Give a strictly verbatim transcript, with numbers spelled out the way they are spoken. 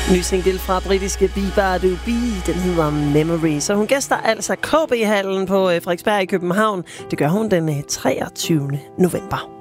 Ny single fra britiske Bieber Du Be, den hedder Memory. Så hun gæster altså K B-hallen på Frederiksberg i København. Det gør hun den treogtyvende november.